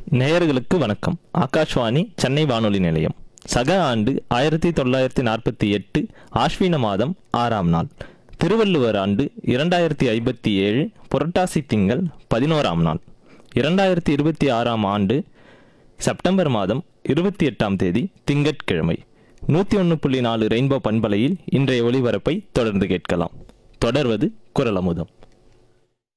நேயர்களுக்கு வணக்கம். ஆகாஷ்வாணி சென்னை வானொலி நிலையம். சக ஆண்டு 1948 ஆஸ்வின மாதம் 6ஆம் நாள். திருவள்ளுவர் ஆண்டு 2057 புரட்டாசி திங்கள் 11ஆம் நாள். 2026ஆம் ஆண்டு செப்டம்பர் மாதம் 28ஆம் தேதி திங்கட்கிழமை. 101.4 ரெயின்போ பண்பலையில் இன்றைய ஒளிபரப்பை தொடர்ந்து கேட்கலாம். தொடர்வது குரல் அமுதம்.